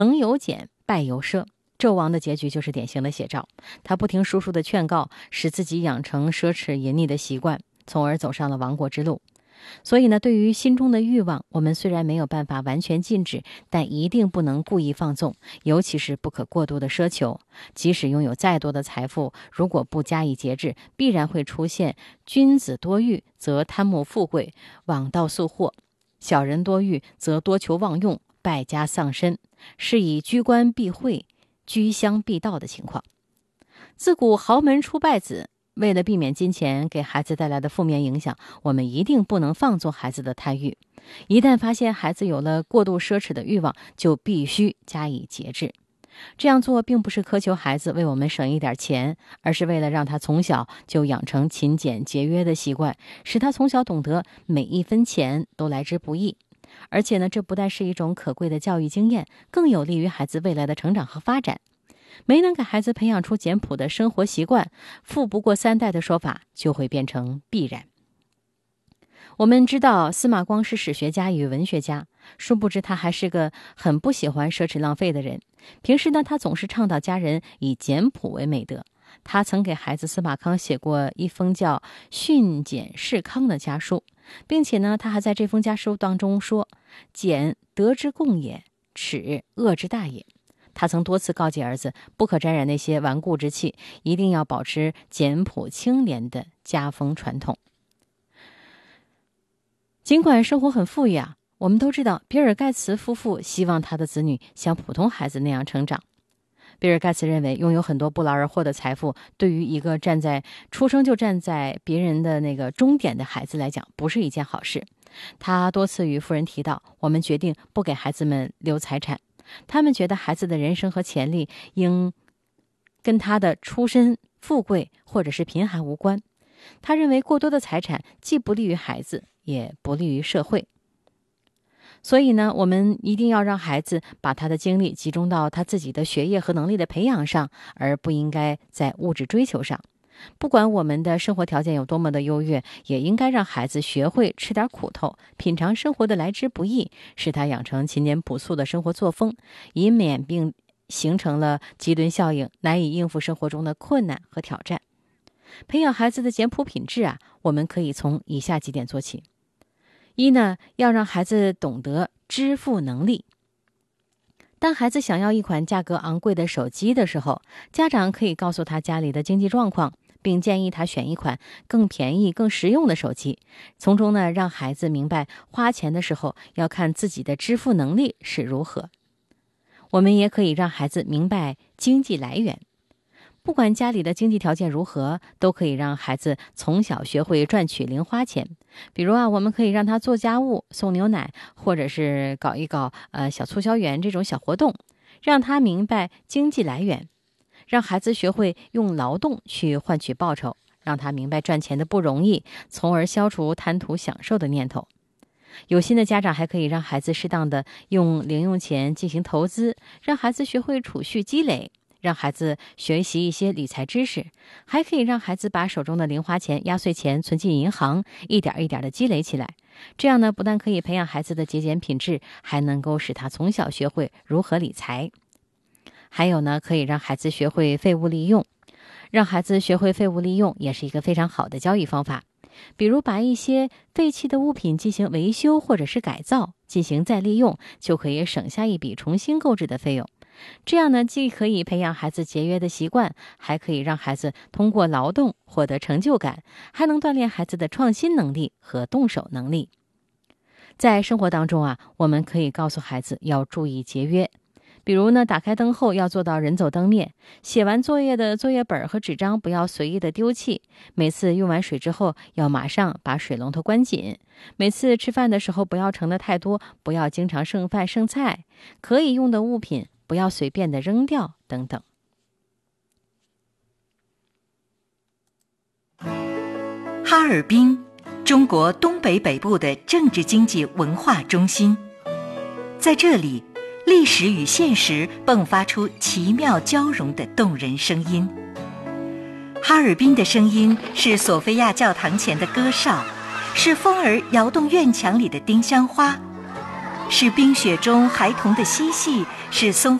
成有俭，败有奢。纣王的结局就是典型的写照，他不听叔叔的劝告，使自己养成奢侈淫逸的习惯，从而走上了亡国之路。所以呢，对于心中的欲望，我们虽然没有办法完全禁止，但一定不能故意放纵，尤其是不可过度的奢求。即使拥有再多的财富，如果不加以节制，必然会出现君子多欲则贪慕富贵，枉道速祸；小人多欲则多求妄用，败家丧身，是以居官避讳，居乡避盗的情况。自古豪门出败子，为了避免金钱给孩子带来的负面影响，我们一定不能放纵孩子的贪欲。一旦发现孩子有了过度奢侈的欲望，就必须加以节制。这样做并不是苛求孩子为我们省一点钱，而是为了让他从小就养成勤俭节约的习惯，使他从小懂得每一分钱都来之不易。而且呢，这不但是一种可贵的教育经验，更有利于孩子未来的成长和发展。没能给孩子培养出简朴的生活习惯，富不过三代的说法就会变成必然。我们知道司马光是史学家与文学家，殊不知他还是个很不喜欢奢侈浪费的人。平时呢，他总是倡导家人以简朴为美德。他曾给孩子司马康写过一封叫《训俭示康》的家书，并且呢，他还在这封家书当中说：“俭，德之共也；耻，恶之大也。”他曾多次告诫儿子，不可沾染那些顽固之气，一定要保持简朴清廉的家风传统。尽管生活很富裕啊，我们都知道比尔盖茨夫妇希望他的子女像普通孩子那样成长。比尔盖茨认为，拥有很多不劳而获的财富，对于一个出生就站在别人的那个终点的孩子来讲，不是一件好事。他多次与夫人提到，我们决定不给孩子们留财产。他们觉得孩子的人生和潜力应跟他的出身、富贵或者是贫寒无关。他认为过多的财产既不利于孩子，也不利于社会。所以呢，我们一定要让孩子把他的精力集中到他自己的学业和能力的培养上，而不应该在物质追求上。不管我们的生活条件有多么的优越，也应该让孩子学会吃点苦头，品尝生活的来之不易，使他养成勤俭朴素的生活作风，以免并形成了级轮效应，难以应付生活中的困难和挑战。培养孩子的简朴品质啊，我们可以从以下几点做起。一呢，要让孩子懂得支付能力。当孩子想要一款价格昂贵的手机的时候，家长可以告诉他家里的经济状况，并建议他选一款更便宜、更实用的手机，从中呢，让孩子明白花钱的时候要看自己的支付能力是如何。我们也可以让孩子明白经济来源。不管家里的经济条件如何，都可以让孩子从小学会赚取零花钱。比如啊，我们可以让他做家务、送牛奶，或者是搞一搞小促销员这种小活动，让他明白经济来源，让孩子学会用劳动去换取报酬，让他明白赚钱的不容易，从而消除贪图享受的念头。有心的家长还可以让孩子适当的用零用钱进行投资，让孩子学会储蓄积累，让孩子学习一些理财知识，还可以让孩子把手中的零花钱、压岁钱存进银行，一点一点的积累起来。这样呢，不但可以培养孩子的节俭品质，还能够使他从小学会如何理财。还有呢，可以让孩子学会废物利用。让孩子学会废物利用也是一个非常好的教育方法。比如把一些废弃的物品进行维修或者是改造，进行再利用，就可以省下一笔重新购置的费用。这样呢，既可以培养孩子节约的习惯，还可以让孩子通过劳动获得成就感，还能锻炼孩子的创新能力和动手能力。在生活当中啊，我们可以告诉孩子要注意节约。比如呢，打开灯后要做到人走灯灭，写完作业的作业本和纸张不要随意的丢弃，每次用完水之后要马上把水龙头关紧，每次吃饭的时候不要盛得太多，不要经常剩饭剩菜，可以用的物品不要随便的扔掉等等。 哈尔滨，中国东北北部的政治经济文化中心，在这里历史与现实迸发出奇妙交融的动人声音。哈尔滨的声音是索菲亚教堂前的歌哨，是风儿摇动院墙里的丁香花， 是冰雪中孩童的嬉戏，是松